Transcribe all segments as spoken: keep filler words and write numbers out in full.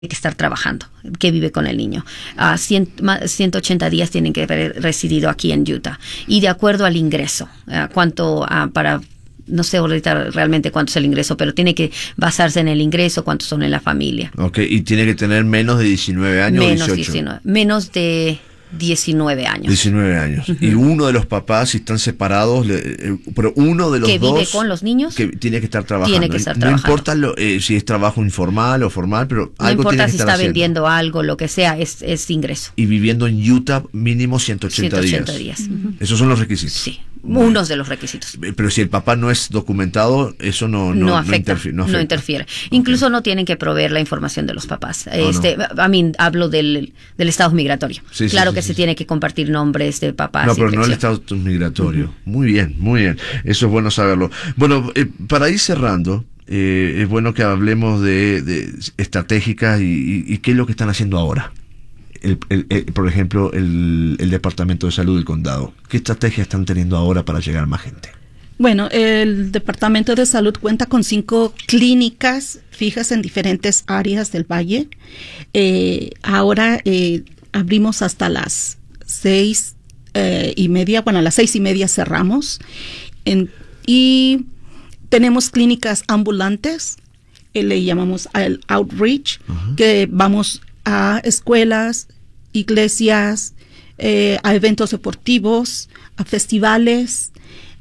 que estar trabajando, que vive con el niño. Uh, ciento ochenta días tienen que haber residido aquí en Utah. Y de acuerdo al ingreso, uh, cuánto uh, para... No sé ahorita realmente cuánto es el ingreso, pero tiene que basarse en el ingreso, cuántos son en la familia. Ok, y tiene que tener menos de diecinueve años menos o dieciocho. diecinueve, menos de diecinueve años. diecinueve años. Uh-huh. Y uno de los papás, si están separados, le, eh, pero uno de los que dos... Que vive con los niños. Que tiene que estar trabajando. Tiene que estar no trabajando. importa lo, eh, si es trabajo informal o formal, pero no algo tiene que si estar está haciendo. vendiendo algo, lo que sea, es, es ingreso. Y viviendo en Utah mínimo ciento ochenta días. días. Uh-huh. Esos son los requisitos. Sí. Unos de los requisitos. Pero si el papá no es documentado, eso no, no, no, afecta, no, interfi- no, afecta. no interfiere. Okay. Incluso no tienen que proveer la información de los papás. Oh, este, no. A mí hablo del, del estado migratorio. Sí, claro sí, que sí, se sí. tiene que compartir nombres de papás. No, pero y no el estado migratorio. Uh-huh. Muy bien, muy bien. Eso es bueno saberlo. Bueno, eh, para ir cerrando, eh, es bueno que hablemos de, de estratégicas y, y, y qué es lo que están haciendo ahora. El, el, el, por ejemplo, el, el Departamento de Salud del Condado. ¿Qué estrategias están teniendo ahora para llegar a más gente? Bueno, el Departamento de Salud cuenta con cinco clínicas fijas en diferentes áreas del valle. Eh, ahora eh, abrimos hasta las seis eh, y media. Bueno, a las seis y media cerramos. En, y tenemos clínicas ambulantes, eh, le llamamos el outreach, uh-huh. que vamos a escuelas, iglesias, eh, a eventos deportivos, a festivales.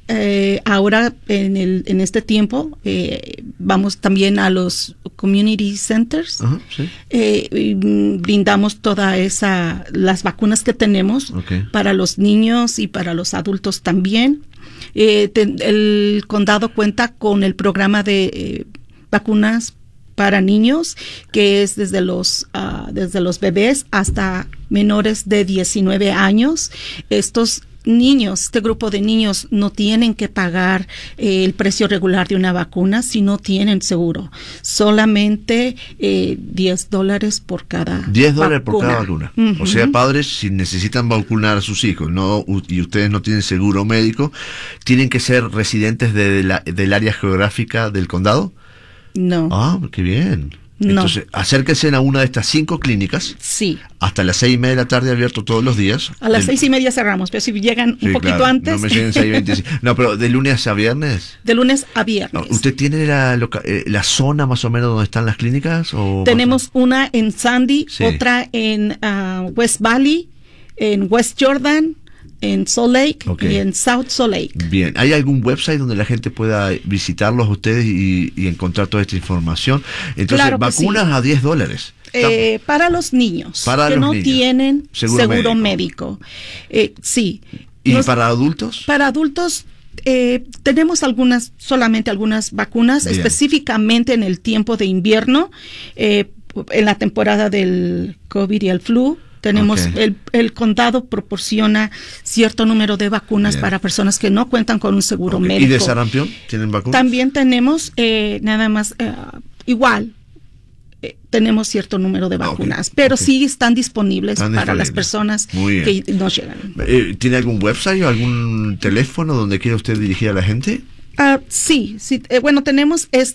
Eh, ahora, en, el, en este tiempo, eh, vamos también a los community centers. Uh-huh, sí. eh, y brindamos toda esa, las vacunas que tenemos okay. para los niños y para los adultos también. Eh, te, el condado cuenta con el programa de eh, vacunas para niños, que es desde los uh, desde los bebés hasta menores de diecinueve años. Estos niños, este grupo de niños no tienen que pagar eh, el precio regular de una vacuna si no tienen seguro. Solamente eh, diez dólares por cada diez dólares por cada vacuna. Uh-huh. O sea, padres, si necesitan vacunar a sus hijos no y ustedes no tienen seguro médico, ¿tienen que ser residentes de la, del área geográfica del condado? No. Ah, qué bien. No. Entonces, acérquense a una de estas cinco clínicas. Sí. Hasta las seis y media de la tarde, abierto todos los días. A las del... seis y media cerramos, pero si llegan sí, un poquito claro. antes. No me lleguen seis y veinticinco. No, pero de lunes a viernes. De lunes a viernes. No, ¿usted tiene la, loca... eh, la zona más o menos donde están las clínicas? O tenemos más o... una en Sandy, sí. otra en uh, West Valley, en West Jordan, en Salt Lake okay. y en South Salt Lake. Bien, ¿hay algún website donde la gente pueda visitarlos a ustedes y, y encontrar toda esta información? Entonces, claro vacunas sí. a diez dólares. Eh, para los niños para que los no niños. tienen seguro, seguro médico. médico. Eh, sí. ¿Y Nos, para adultos? Para adultos eh, tenemos algunas, solamente algunas vacunas, bien. Específicamente en el tiempo de invierno, eh, en la temporada del COVID y el flu. Tenemos okay. el, el condado proporciona cierto número de vacunas bien. Para personas que no cuentan con un seguro okay. médico. ¿Y de sarampión tienen vacunas? También tenemos eh, nada más eh, igual eh, tenemos cierto número de vacunas, okay. pero okay. sí están disponibles están para disponibles. Las personas que nos llegan. Eh, ¿Tiene algún website o algún teléfono donde quiera usted dirigir a la gente? Uh, sí, sí. Eh, bueno, tenemos este,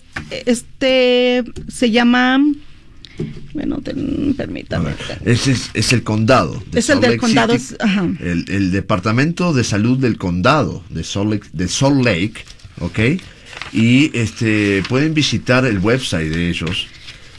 este se llama. Bueno, ten, permítame. Ese es, es el condado. De es Salt el del Lake condado. City, ajá. El, el departamento de salud del condado de Salt Lake, de Salt Lake, ¿ok? Y este pueden visitar el website de ellos,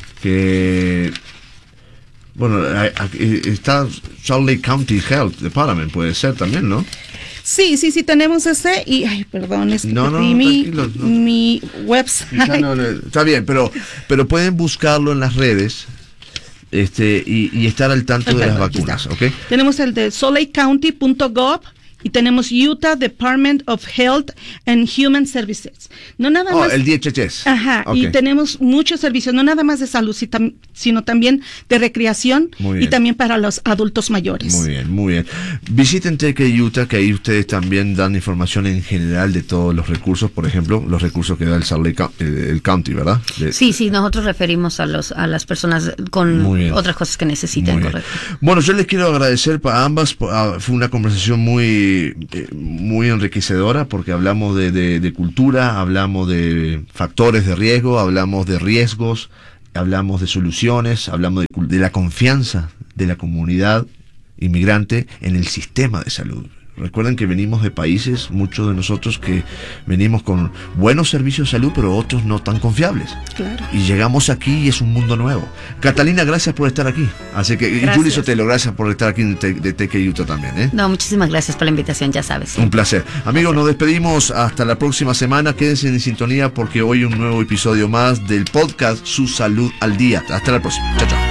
que bueno, está Salt Lake County Health Department, puede ser también, ¿no? Sí, sí, sí, tenemos ese y, ay, perdón, es que no, no, mi, no. mi website. No, no, está bien, pero pero pueden buscarlo en las redes este y, y estar al tanto okay, de las vacunas, ¿ok? Tenemos el de salt lake county punto gov y tenemos Utah Department of Health and Human Services. No nada oh, más. el D H H S. Ajá, okay. Y tenemos muchos servicios, no nada más de salud, sino también de recreación y también para los adultos mayores. Muy bien, muy bien. Visiten Tech Utah, que ahí ustedes también dan información en general de todos los recursos, por ejemplo, los recursos que da el Salt Lake el, el County, ¿verdad? De, sí, sí, nosotros referimos a los a las personas con otras cosas que necesiten, correcto. Bueno, yo les quiero agradecer a ambas, fue una conversación muy muy enriquecedora porque hablamos de, de, de cultura, hablamos de factores de riesgo, hablamos de riesgos, hablamos de soluciones, hablamos de, de la confianza de la comunidad inmigrante en el sistema de salud. Recuerden que venimos de países, muchos de nosotros que venimos con buenos servicios de salud, pero otros no tan confiables. Claro. Y llegamos aquí y es un mundo nuevo. Catalina, gracias por estar aquí. Así que, y Julie Sotelo, gracias por estar aquí de, de T K Utah también, ¿eh? No, muchísimas gracias por la invitación, ya sabes. Un placer. Amigos, nos despedimos hasta la próxima semana. Quédense en sintonía porque hoy un nuevo episodio más del podcast Su Salud al Día. Hasta la próxima. Chao, chao.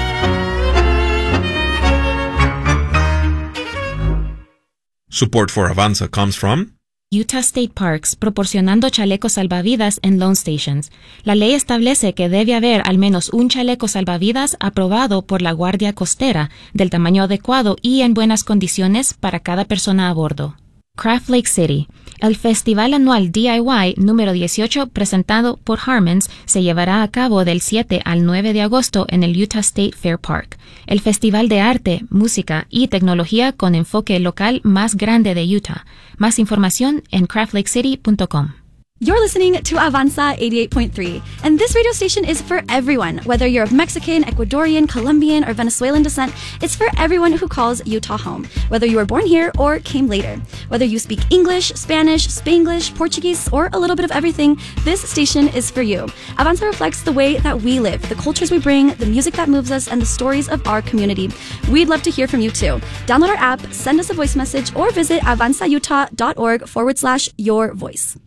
Support for Avanza comes from Utah State Parks, proporcionando chalecos salvavidas en loan stations. La ley establece que debe haber al menos un chaleco salvavidas aprobado por la Guardia Costera, del tamaño adecuado y en buenas condiciones para cada persona a bordo. Craft Lake City. El festival anual D I Y número dieciocho, presentado por Harmons, se llevará a cabo del siete al nueve de agosto en el Utah State Fair Park, el festival de arte, música y tecnología con enfoque local más grande de Utah. Más información en craft lake city punto com. You're listening to Avanza eighty-eight point three, and this radio station is for everyone. Whether you're of Mexican, Ecuadorian, Colombian, or Venezuelan descent, it's for everyone who calls Utah home. Whether you were born here or came later. Whether you speak English, Spanish, Spanglish, Portuguese, or a little bit of everything, this station is for you. Avanza reflects the way that we live, the cultures we bring, the music that moves us, and the stories of our community. We'd love to hear from you too. Download our app, send us a voice message, or visit avanzautah.org forward slash your voice.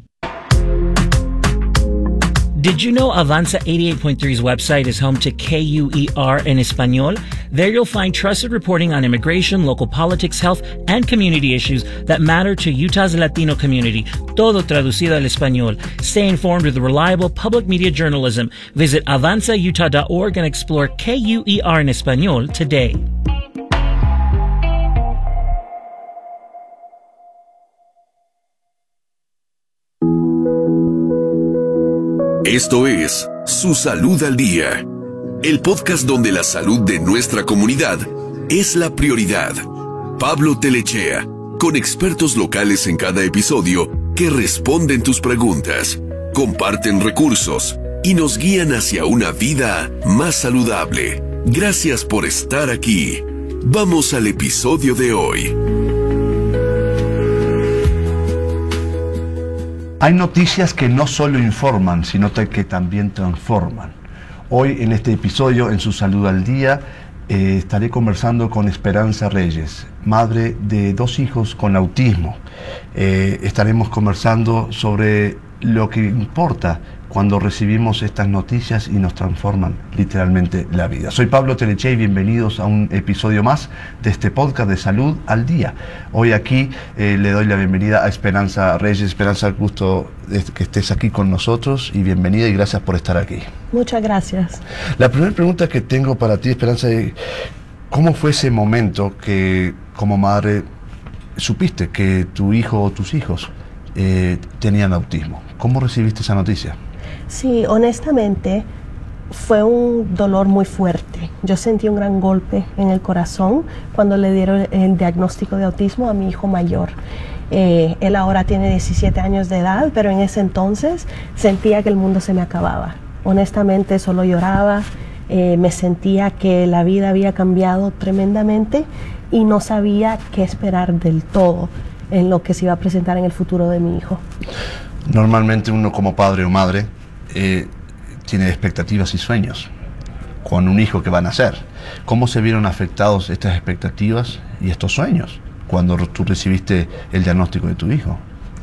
Did you know Avanza eighty-eight point three's website is home to K U E R en Español? There you'll find trusted reporting on immigration, local politics, health, and community issues that matter to Utah's Latino community. Todo traducido al español. Stay informed with reliable public media journalism. Visit avanza utah dot org and explore K U E R en Español today. Esto es Su Salud al Día, el podcast donde la salud de nuestra comunidad es la prioridad. Pablo Telechea, con expertos locales en cada episodio que responden tus preguntas, comparten recursos y nos guían hacia una vida más saludable. Gracias por estar aquí. Vamos al episodio de hoy. Hay noticias que no solo informan, sino que también transforman. Hoy en este episodio, en Su Salud al Día, eh, estaré conversando con Esperanza Reyes, madre de dos hijos con autismo. Eh, estaremos conversando sobre lo que importa cuando recibimos estas noticias y nos transforman literalmente la vida. Soy Pablo Telechea y bienvenidos a un episodio más de este podcast de Salud al Día. Hoy aquí eh, le doy la bienvenida a Esperanza Reyes. Esperanza, gusto que estés aquí con nosotros y bienvenida y gracias por estar aquí. Muchas gracias. La primera pregunta que tengo para ti, Esperanza, es ¿cómo fue ese momento que como madre supiste que tu hijo o tus hijos eh, tenían autismo? ¿Cómo recibiste esa noticia? Sí, honestamente fue un dolor muy fuerte. Yo sentí un gran golpe en el corazón cuando le dieron el diagnóstico de autismo a mi hijo mayor. Eh, él ahora tiene diecisiete años de edad, pero en ese entonces sentía que el mundo se me acababa. Honestamente solo lloraba, eh, me sentía que la vida había cambiado tremendamente y no sabía qué esperar del todo en lo que se iba a presentar en el futuro de mi hijo. Normalmente uno como padre o madre eh, tiene expectativas y sueños con un hijo que va a nacer. ¿Cómo se vieron afectados estas expectativas y estos sueños cuando tú recibiste el diagnóstico de tu hijo?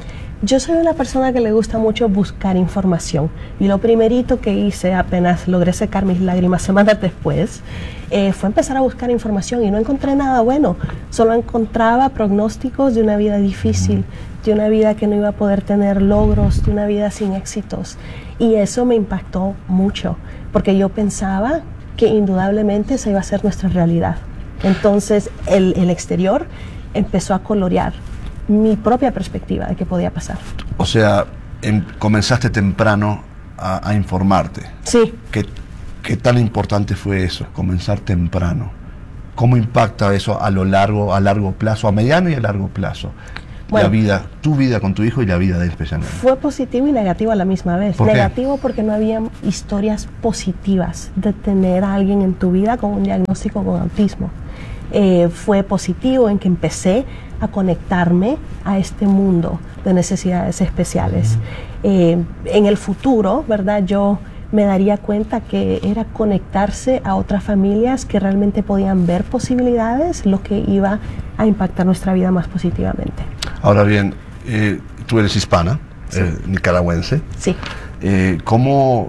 Yo soy una persona que le gusta mucho buscar información y lo primerito que hice apenas logré secar mis lágrimas semanas después eh, fue empezar a buscar información y no encontré nada bueno, solo encontraba pronósticos de una vida difícil, de una vida que no iba a poder tener logros, de una vida sin éxitos y eso me impactó mucho porque yo pensaba que indudablemente esa iba a ser nuestra realidad. Entonces el, el exterior empezó a colorear mi propia perspectiva de qué podía pasar. O sea, en, comenzaste temprano a, a informarte. Sí. ¿Qué, ¿Qué tan importante fue eso, comenzar temprano? ¿Cómo impacta eso a lo largo, a largo plazo, a mediano y a largo plazo? Bueno, la vida, tu vida con tu hijo y la vida de él especialmente? Fue positivo y negativo a la misma vez. ¿Por qué? Negativo porque no había historias positivas de tener a alguien en tu vida con un diagnóstico con autismo. Eh, fue positivo en que empecé a conectarme a este mundo de necesidades especiales. Uh-huh. Eh, en el futuro, ¿verdad? Yo me daría cuenta que era conectarse a otras familias que realmente podían ver posibilidades, lo que iba a impactar nuestra vida más positivamente. Ahora bien, eh, tú eres hispana, Sí. eh, nicaragüense. Sí. Eh, ¿Cómo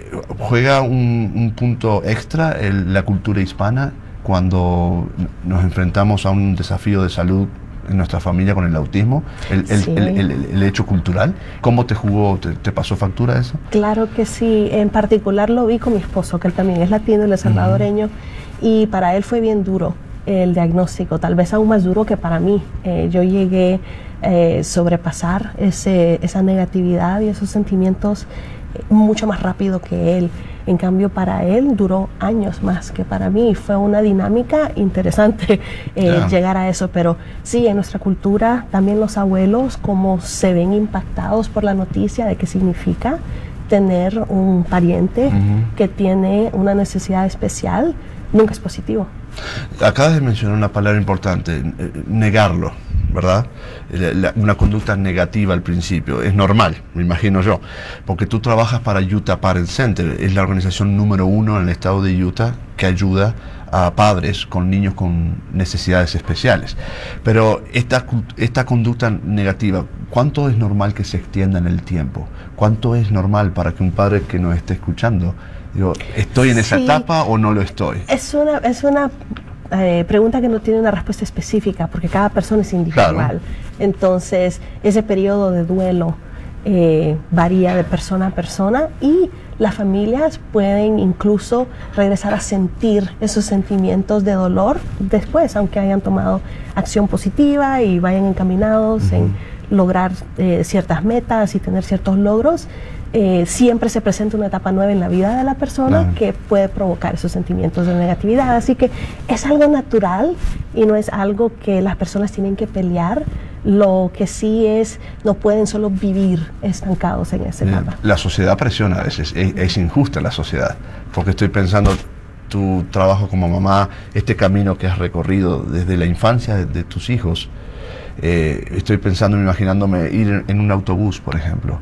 juega un, un punto extra el, la cultura hispana cuando nos enfrentamos a un desafío de salud en nuestra familia con el autismo, el, el, Sí. el, el, el hecho cultural? ¿Cómo te jugó, te, te pasó factura eso? Claro que sí, en particular lo vi con mi esposo, que él también es latino, él es salvadoreño, uh-huh. y para él fue bien duro el diagnóstico, tal vez aún más duro que para mí. Eh, yo llegué a eh, sobrepasar ese, esa negatividad y esos sentimientos eh, mucho más rápido que él. En cambio, para él duró años más que para mí. Fue una dinámica interesante eh, yeah. llegar a eso. Pero sí, en nuestra cultura, también los abuelos, como se ven impactados por la noticia de qué significa tener un pariente uh-huh. que tiene una necesidad especial, nunca es positivo. Acabas de mencionar una palabra importante, eh, negarlo, ¿verdad? La, la, una conducta negativa al principio, es normal, me imagino yo, porque tú trabajas para Utah Parent Center, es la organización número uno en el estado de Utah que ayuda a padres con niños con necesidades especiales. Pero esta, esta conducta negativa, ¿cuánto es normal que se extienda en el tiempo? ¿Cuánto es normal para que un padre que nos esté escuchando, digo, ¿estoy en esa sí, etapa o no lo estoy? Es una, es una eh, pregunta que no tiene una respuesta específica, porque cada persona es individual. Claro. Entonces, ese periodo de duelo eh, varía de persona a persona, y las familias pueden incluso regresar a sentir esos sentimientos de dolor después, aunque hayan tomado acción positiva y vayan encaminados uh-huh. en lograr eh, ciertas metas y tener ciertos logros. Eh, siempre se presenta una etapa nueva en la vida de la persona claro. que puede provocar esos sentimientos de negatividad. Así que es algo natural y no es algo que las personas tienen que pelear. Lo que sí es, no pueden solo vivir estancados en esa etapa. La sociedad presiona a veces, es, es injusta la sociedad, porque estoy pensando tu trabajo como mamá, este camino que has recorrido desde la infancia de, de tus hijos. Eh, estoy pensando, imaginándome ir en, en un autobús, por ejemplo,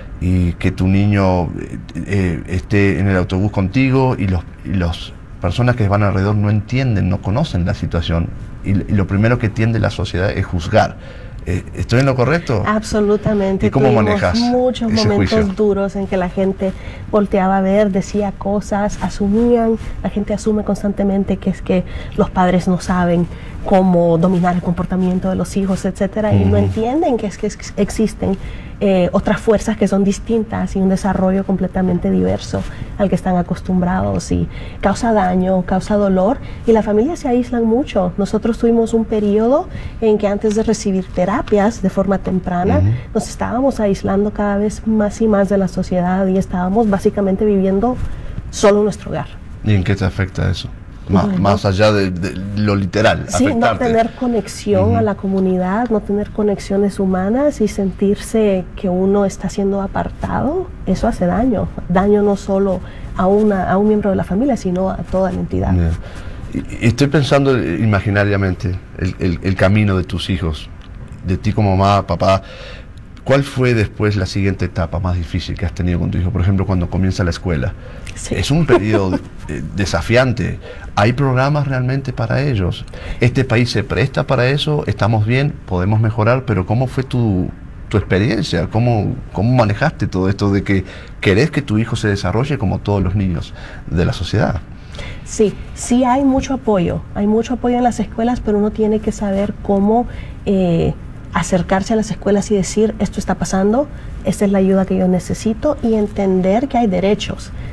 y que tu niño eh, eh, esté en el autobús contigo y los, y los personas que van alrededor no entienden, no conocen la situación, y, y lo primero que tiende la sociedad es juzgar. Eh, ¿Estoy en lo correcto? Absolutamente. ¿Y cómo Tuvimos manejas muchos ese momentos juicio? duros en que la gente volteaba a ver, decía cosas, asumían, la gente asume constantemente que es que los padres no saben cómo dominar el comportamiento de los hijos, etcétera, uh-huh. y no entienden que es que existen eh, otras fuerzas que son distintas y un desarrollo completamente diverso al que están acostumbrados, y causa daño, causa dolor, y las familias se aíslan mucho. Nosotros tuvimos un periodo en que antes de recibir terapias de forma temprana, uh-huh. nos estábamos aislando cada vez más y más de la sociedad, y estábamos básicamente viviendo solo en nuestro hogar. ¿Y en qué te afecta eso? Más, uh-huh. más allá de, de lo literal, sí, afectarte. No tener conexión uh-huh. a la comunidad, no tener conexiones humanas y sentirse que uno está siendo apartado, eso hace daño. Daño no solo a, una, a un miembro de la familia, sino a toda la entidad. Yeah. Y, y estoy pensando imaginariamente el, el, el camino de tus hijos, de ti como mamá, papá. ¿Cuál fue después la siguiente etapa más difícil que has tenido con tu hijo? Por ejemplo, cuando comienza la escuela. Sí. Es un periodo eh, desafiante. ¿Hay programas realmente para ellos? ¿Este país se presta para eso? ¿Estamos bien? ¿Podemos mejorar? Pero ¿cómo fue tu, tu experiencia? ¿Cómo, ¿Cómo manejaste todo esto de que querés que tu hijo se desarrolle como todos los niños de la sociedad? Sí, sí hay mucho apoyo. Hay mucho apoyo en las escuelas, pero uno tiene que saber cómo Eh, acercarse a las escuelas y decir, esto está pasando, esta es la ayuda que yo necesito, y entender que hay derechos.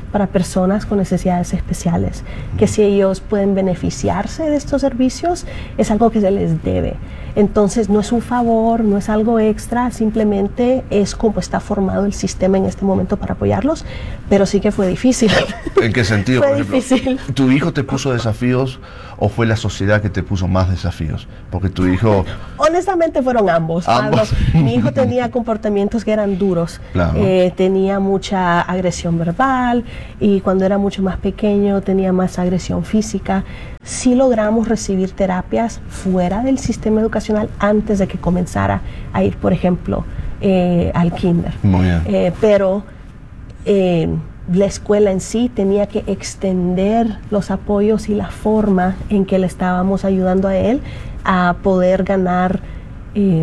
para personas con necesidades especiales, que si ellos pueden beneficiarse de estos servicios, es algo que se les debe. Entonces no es un favor, no es algo extra, simplemente es como está formado el sistema en este momento para apoyarlos, pero sí que fue difícil. ¿En qué sentido? Fue por ejemplo, difícil. ¿Tu hijo te puso desafíos o fue la sociedad que te puso más desafíos? Porque tu hijo... Honestamente fueron ambos. Ambos. Pablo. Mi hijo tenía comportamientos que eran duros. Claro. Eh, tenía mucha agresión verbal y cuando era mucho más pequeño tenía más agresión física. Sí logramos recibir terapias fuera del sistema educacional antes de que comenzara a ir, por ejemplo, eh, al kinder. Muy bien. Eh, pero eh, la escuela en sí tenía que extender los apoyos y la forma en que le estábamos ayudando a él a poder ganar eh,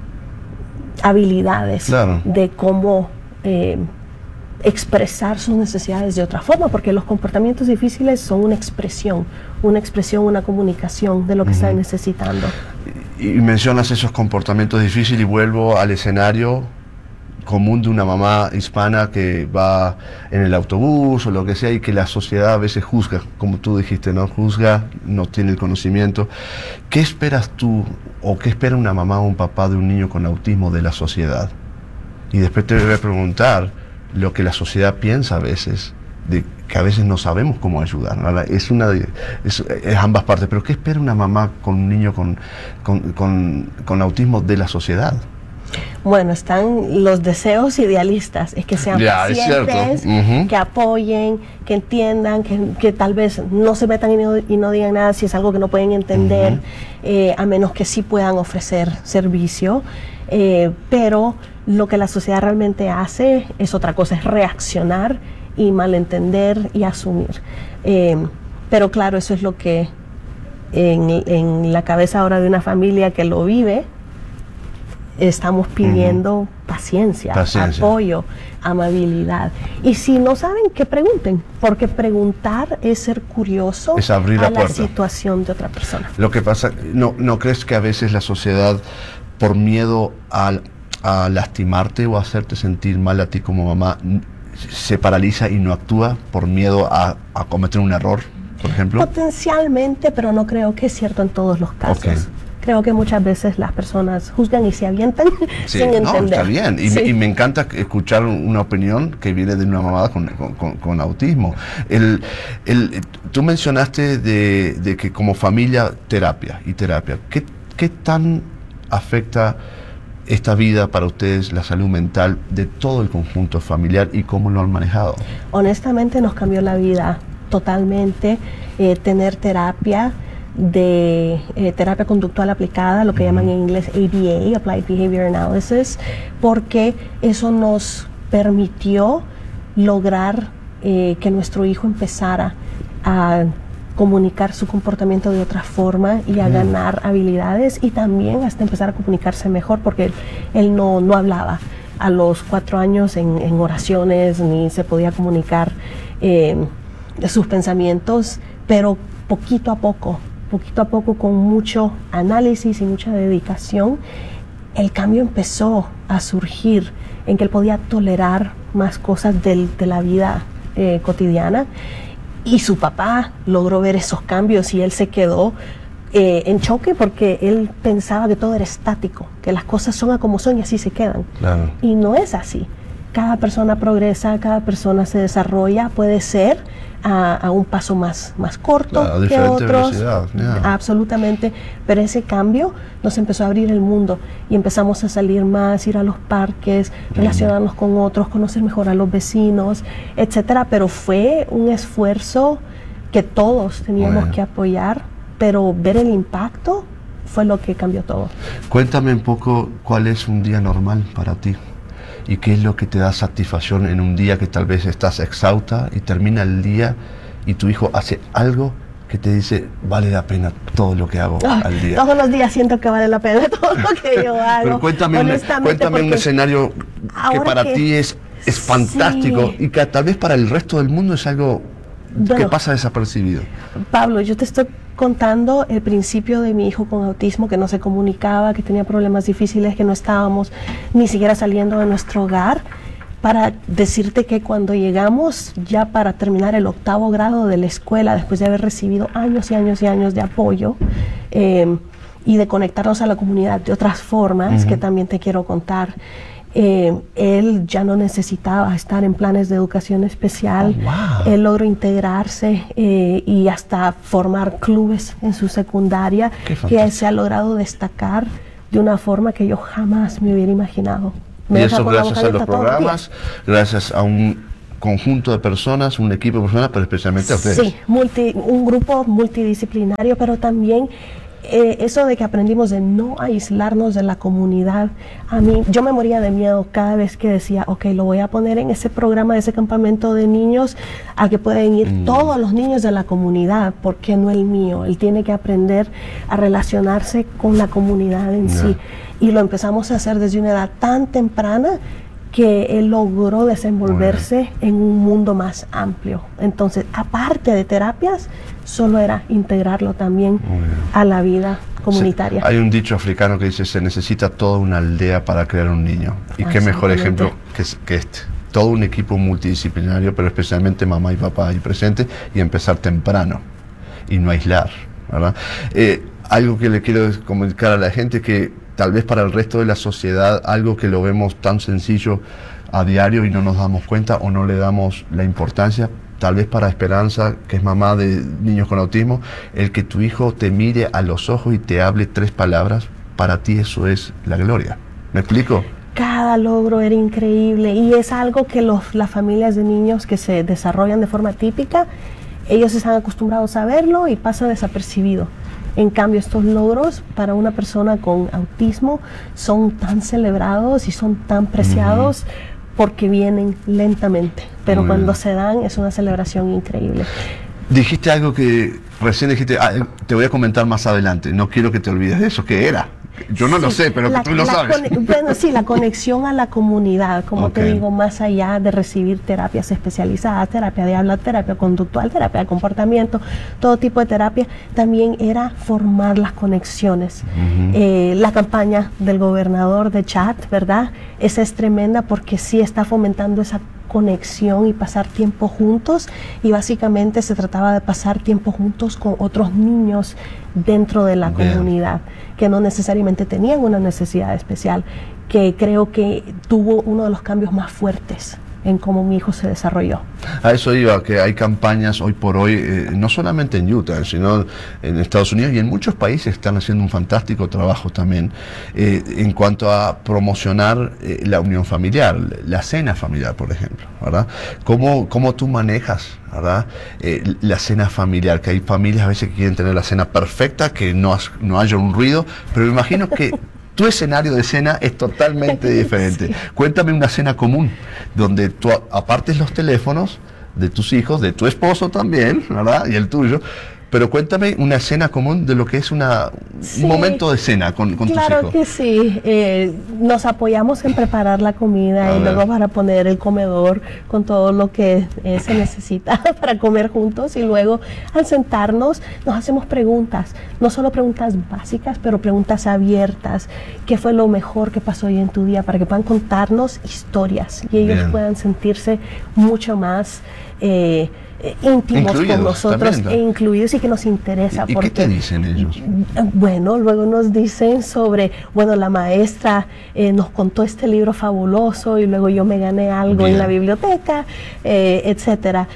habilidades Claro. de cómo eh, expresar sus necesidades de otra forma, porque los comportamientos difíciles son una expresión, una expresión, una comunicación de lo que Ujú. están necesitando. Y mencionas esos comportamientos difíciles y vuelvo al escenario común de una mamá hispana que va en el autobús o lo que sea y que la sociedad a veces juzga, como tú dijiste, ¿no? Juzga, no tiene el conocimiento. ¿Qué esperas tú o qué espera una mamá o un papá de un niño con autismo de la sociedad? Y después te voy a preguntar lo que la sociedad piensa a veces, de que a veces no sabemos cómo ayudar, ¿no? Es, una, es, es ambas partes, pero ¿qué espera una mamá con un niño con, con, con, con autismo de la sociedad? Bueno, están los deseos idealistas, es que sean Ya, es pacientes, cierto. Ujú. que apoyen, que entiendan, que, que tal vez no se metan y no, y no digan nada si es algo que no pueden entender, Ujú. eh, a menos que sí puedan ofrecer servicio. Eh, pero lo que la sociedad realmente hace es otra cosa, es reaccionar y malentender y asumir. Eh, pero claro, eso es lo que en, en la cabeza ahora de una familia que lo vive, estamos pidiendo uh-huh. paciencia, paciencia, apoyo, amabilidad. Y si no saben, que pregunten, porque preguntar es ser curioso es abrir a la, la puerta. situación de otra persona. Lo que pasa, ¿no, no crees que a veces la sociedad, por miedo a, a lastimarte o a hacerte sentir mal a ti como mamá, se paraliza y no actúa por miedo a, a cometer un error, por ejemplo? Potencialmente, pero no creo que es cierto en todos los casos. Okay. Creo que muchas veces las personas juzgan y se avientan sí, sin no, entender. Está bien, y, sí. me, y me encanta escuchar una opinión que viene de una mamá con, con, con, con autismo. El, el, tú mencionaste de, de que como familia, terapia y terapia. ¿Qué, qué tan afecta esta vida para ustedes, la salud mental de todo el conjunto familiar y cómo lo han manejado? Honestamente nos cambió la vida totalmente, eh, tener terapia de eh, terapia conductual aplicada, lo que uh-huh. llaman en inglés A B A, Applied Behavior Analysis, porque eso nos permitió lograr eh, que nuestro hijo empezara a comunicar su comportamiento de otra forma y a uh-huh. ganar habilidades y también hasta empezar a comunicarse mejor, porque él, él no, no hablaba a los cuatro años en, en oraciones, ni se podía comunicar eh, sus pensamientos, pero poquito a poco poquito a poco, con mucho análisis y mucha dedicación, el cambio empezó a surgir en que él podía tolerar más cosas del, de la vida eh, cotidiana, y su papá logró ver esos cambios y él se quedó eh, en choque porque él pensaba que todo era estático, que las cosas son a como son y así se quedan. Claro. Y no es así. Cada persona progresa, cada persona se desarrolla, puede ser a, a un paso más, más corto claro, que otros, yeah. absolutamente, pero ese cambio nos empezó a abrir el mundo y empezamos a salir más, ir a los parques, mm. relacionarnos con otros, conocer mejor a los vecinos, etcétera, pero fue un esfuerzo que todos teníamos bueno. que apoyar, pero ver el impacto fue lo que cambió todo. Cuéntame un poco cuál es un día normal para ti. ¿Y qué es lo que te da satisfacción en un día que tal vez estás exhausta y termina el día y tu hijo hace algo que te dice, vale la pena todo lo que hago oh, al día? Todos los días siento que vale la pena todo lo que yo hago. Pero cuéntame, un, cuéntame un escenario que para que, ti es, es fantástico sí. y que tal vez para el resto del mundo es algo bueno, que pasa desapercibido. Pablo, yo te estoy contando el principio de mi hijo con autismo, que no se comunicaba, que tenía problemas difíciles, que no estábamos ni siquiera saliendo de nuestro hogar. para decirte que cuando llegamos ya para terminar el octavo grado de la escuela, después de haber recibido años y años y años de apoyo eh, y de conectarnos a la comunidad de otras formas, uh-huh. que también te quiero contar, eh, él ya no necesitaba estar en planes de educación especial. Oh, wow. Él logró integrarse eh, y hasta formar clubes en su secundaria, que se ha logrado destacar de una forma que yo jamás me hubiera imaginado. Me y eso gracias a los programas, gracias a un conjunto de personas, un equipo de personas, pero especialmente a ustedes. Sí, multi, un grupo multidisciplinario, pero también eh, eso de que aprendimos de no aislarnos de la comunidad. A mí, yo me moría de miedo cada vez que decía, ok, lo voy a poner en ese programa, de ese campamento de niños, a que pueden ir mm. todos los niños de la comunidad, ¿por qué no el mío? Él tiene que aprender a relacionarse con la comunidad en yeah. sí. Y lo empezamos a hacer desde una edad tan temprana que él logró desenvolverse en un mundo más amplio. Entonces, aparte de terapias, solo era integrarlo también a la vida comunitaria. Sí, hay un dicho africano que dice, se necesita toda una aldea para crear un niño. Y qué mejor ejemplo que, que este. Todo un equipo multidisciplinario, pero especialmente mamá y papá ahí presentes, y empezar temprano y no aislar, ¿verdad? Eh, algo que le quiero comunicar a la gente que tal vez para el resto de la sociedad, algo que lo vemos tan sencillo a diario y no nos damos cuenta o no le damos la importancia, tal vez para Esperanza, que es mamá de niños con autismo, el que tu hijo te mire a los ojos y te hable tres palabras, para ti eso es la gloria. ¿Me explico? Cada logro era increíble y es algo que los, las familias de niños que se desarrollan de forma típica, ellos están acostumbrados a verlo y pasa desapercibido. En cambio, estos logros para una persona con autismo son tan celebrados y son tan preciados uh-huh. porque vienen lentamente, pero Muy cuando bien. se dan es una celebración increíble. Dijiste algo que recién dijiste, ah, te voy a comentar más adelante, no quiero que te olvides de eso, ¿qué era? Yo no sí, lo sé, pero la, tú lo sabes. Bueno, sí, la conexión a la comunidad, como okay. te digo, más allá de recibir terapias especializadas, terapia de habla, terapia conductual, terapia de comportamiento, todo tipo de terapia, también era formar las conexiones. Uh-huh. Eh, la campaña del gobernador de Chad, ¿verdad? Esa es tremenda porque sí está fomentando esa conexión y pasar tiempo juntos, y básicamente se trataba de pasar tiempo juntos con otros niños dentro de la Bien. comunidad que no necesariamente tenían una necesidad especial, que creo que tuvo uno de los cambios más fuertes en cómo mi hijo se desarrolló. A eso iba, que hay campañas hoy por hoy, eh, no solamente en Utah, sino en Estados Unidos y en muchos países están haciendo un fantástico trabajo también eh, en cuanto a promocionar eh, la unión familiar, la cena familiar, por ejemplo, ¿verdad? ¿Cómo, cómo tú manejas, ¿verdad? Eh, la cena familiar, que hay familias a veces que quieren tener la cena perfecta, que no, has, no haya un ruido, pero me imagino que tu escenario de cena es totalmente diferente. Sí. Cuéntame una cena común, donde tú apartes los teléfonos de tus hijos, de tu esposo también, ¿verdad? Y el tuyo. Pero cuéntame una cena común de lo que es una, sí, un momento de cena con, con tus hijos. Claro que sí. Eh, nos apoyamos en preparar la comida a y ver. luego para poner el comedor con todo lo que eh, se necesita para comer juntos, y luego al sentarnos nos hacemos preguntas, no solo preguntas básicas, pero preguntas abiertas. ¿Qué fue lo mejor que pasó hoy en tu día? Para que puedan contarnos historias y ellos Bien. puedan sentirse mucho más Eh, íntimos incluidos, con nosotros también, ¿no? e incluidos, y que nos interesa. ¿Y, porque, ¿y qué te dicen ellos? Bueno, luego nos dicen sobre, bueno, la maestra eh, nos contó este libro fabuloso y luego yo me gané algo Bien. en la biblioteca, eh, etcétera.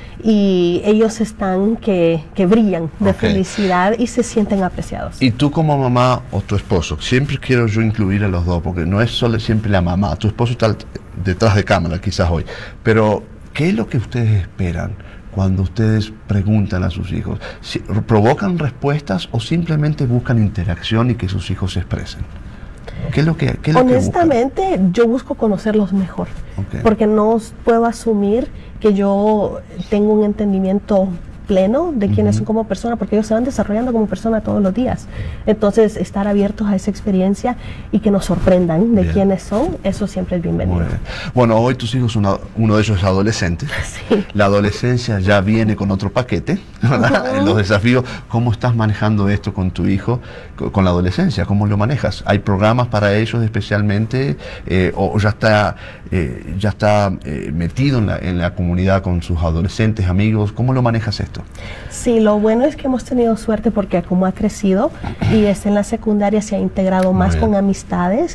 Y ellos están que, que brillan de okay. felicidad y se sienten apreciados. Y tú como mamá o tu esposo, siempre quiero yo incluir a los dos, porque no es solo siempre la mamá, tu esposo está detrás de cámara quizás hoy, pero ¿qué es lo que ustedes esperan cuando ustedes preguntan a sus hijos? Si, ¿provocan respuestas o simplemente buscan interacción y que sus hijos se expresen? ¿Qué es lo que, qué es Honestamente, lo que buscan? Yo busco conocerlos mejor, okay. porque no puedo asumir que yo tengo un entendimiento pleno de quiénes son como personas, porque ellos se van desarrollando como personas todos los días. Entonces, estar abiertos a esa experiencia y que nos sorprendan de Bien. quiénes son, eso siempre es bienvenido. Muy bien. Bueno, hoy tus hijos, uno, uno de ellos es adolescente. Sí. La adolescencia ya viene con otro paquete, ¿verdad? Ujú. Los desafíos. ¿Cómo estás manejando esto con tu hijo, co- con la adolescencia? ¿Cómo lo manejas? ¿Hay programas para ellos especialmente? Eh, ¿O ya está, eh, ya está eh, metido en la, en la comunidad con sus adolescentes, amigos? ¿Cómo lo manejas esto? Sí, lo bueno es que hemos tenido suerte porque como ha crecido y está en la secundaria, se ha integrado Muy más bien. con amistades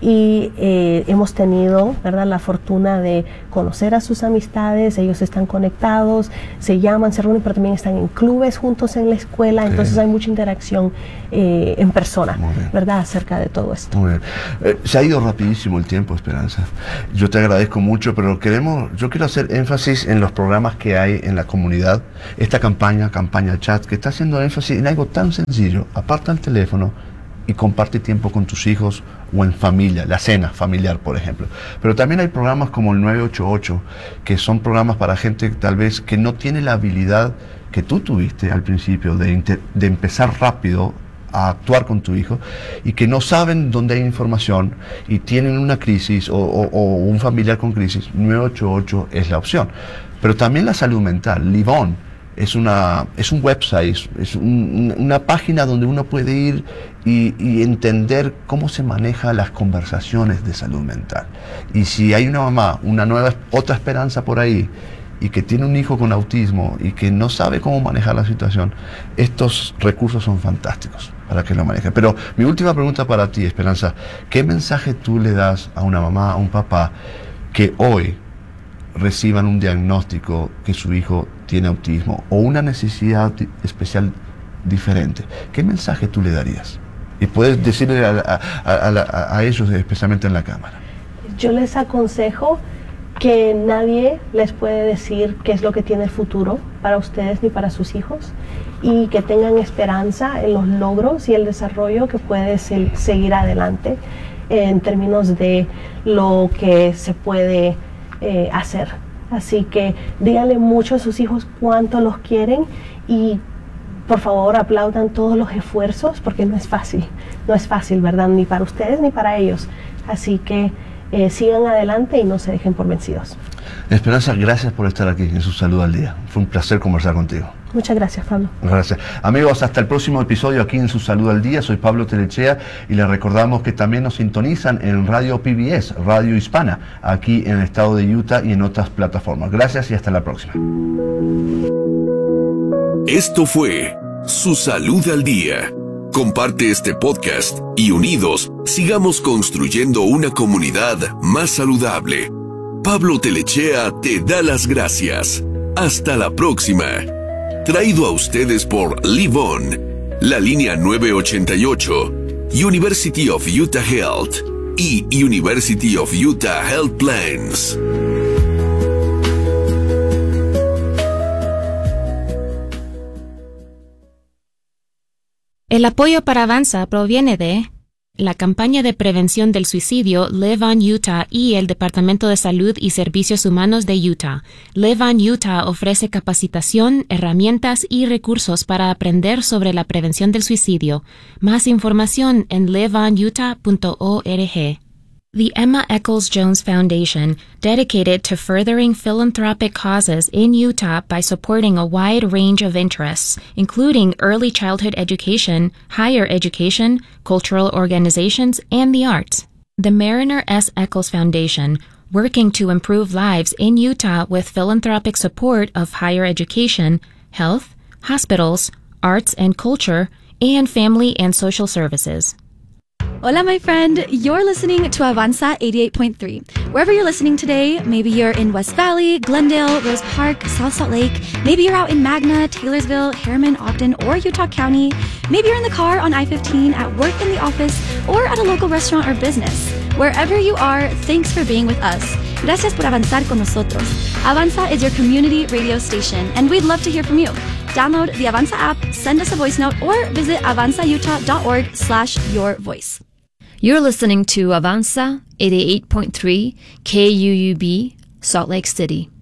y eh, hemos tenido, ¿verdad?, la fortuna de conocer a sus amistades. Ellos están conectados, se llaman, se reúnen, pero también están en clubes juntos en la escuela, Ok. entonces hay mucha interacción eh, en persona, Muy bien. ¿verdad?, acerca de todo esto. Muy bien. Eh, se ha ido rapidísimo el tiempo, Esperanza. Yo te agradezco mucho, pero queremos, yo quiero hacer énfasis en los programas que hay en la comunidad. Esta campaña, campaña chat, que está haciendo énfasis en algo tan sencillo. Aparta el teléfono y comparte tiempo con tus hijos o en familia, la cena familiar, por ejemplo. Pero también hay programas como el nueve ocho ocho, que son programas para gente tal vez que no tiene la habilidad que tú tuviste al principio de, inter- de empezar rápido a actuar con tu hijo y que no saben dónde hay información y tienen una crisis o, o- o un familiar con crisis. Nueve ocho ocho es la opción. Pero también la salud mental. Live On es, una, es un website, es, es un- una página donde uno puede ir y, y entender cómo se manejan las conversaciones de salud mental. Y si hay una mamá, una nueva, otra esperanza por ahí, y que tiene un hijo con autismo y que no sabe cómo manejar la situación, estos recursos son fantásticos para que lo manejen. Pero mi última pregunta para ti, Esperanza, ¿qué mensaje tú le das a una mamá, a un papá que hoy reciban un diagnóstico que su hijo tiene autismo o una necesidad di- especial diferente? ¿Qué mensaje tú le darías? Y puedes decirle a, a- a- a la- a ellos, especialmente en la cámara. Yo les aconsejo que nadie les puede decir qué es lo que tiene el futuro para ustedes ni para sus hijos, y que tengan esperanza en los logros y el desarrollo que puede se- seguir adelante en términos de lo que se puede eh, hacer. Así que díganle mucho a sus hijos cuánto los quieren y por favor aplaudan todos los esfuerzos, porque no es fácil, no es fácil, ¿verdad? Ni para ustedes ni para ellos. Así que eh, sigan adelante y no se dejen por vencidos. Esperanza, gracias por estar aquí en Su Salud al Día. Fue un placer conversar contigo. Muchas gracias, Pablo. Gracias. Amigos, hasta el próximo episodio aquí en Su Salud al Día. Soy Pablo Telechea y les recordamos que también nos sintonizan en Radio P B S, Radio Hispana, aquí en el estado de Utah y en otras plataformas. Gracias y hasta la próxima. Esto fue Su Salud al Día. Comparte este podcast y unidos sigamos construyendo una comunidad más saludable. Pablo Telechea te da las gracias. Hasta la próxima. Traído a ustedes por Live On, la línea nueve ochenta y ocho, University of Utah Health y University of Utah Health Plans. El apoyo para Avanza proviene de la campaña de prevención del suicidio Live On Utah y el Departamento de Salud y Servicios Humanos de Utah. Live On Utah ofrece capacitación, herramientas y recursos para aprender sobre la prevención del suicidio. Más información en live on utah punto org. The Emma Eccles Jones Foundation, dedicated to furthering philanthropic causes in Utah by supporting a wide range of interests, including early childhood education, higher education, cultural organizations, and the arts. The Mariner S. Eccles Foundation, working to improve lives in Utah with philanthropic support of higher education, health, hospitals, arts and culture, and family and social services. Hola, my friend. You're listening to Avanza eighty-eight point three. Wherever you're listening today, maybe you're in West Valley, Glendale, Rose Park, South Salt Lake. Maybe you're out in Magna, Taylorsville, Harriman, Ogden, or Utah County. Maybe you're in the car on I fifteen, at work in the office, or at a local restaurant or business. Wherever you are, thanks for being with us. Gracias por avanzar con nosotros. Avanza is your community radio station, and we'd love to hear from you. Download the Avanza app, send us a voice note, or visit avanza utah dot org slash your voice. You're listening to Avanza eighty-eight point three K U U B, Salt Lake City.